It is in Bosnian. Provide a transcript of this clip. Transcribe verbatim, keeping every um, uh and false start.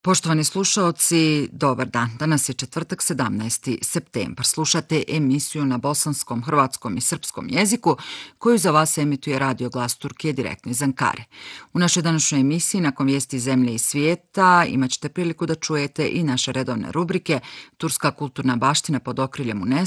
Poštovani slušaoci, dobar dan. Danas je četvrtak, sedamnaesti septembar. Slušate emisiju na bosanskom, hrvatskom i srpskom jeziku koju za vas emituje Radio Glas Turkije direktno iz Ankare. U našoj današnjoj emisiji, nakon vijesti zemlje i svijeta, imat ćete priliku da čujete i naše redovne rubrike Turska kulturna baština pod okriljem UNESCO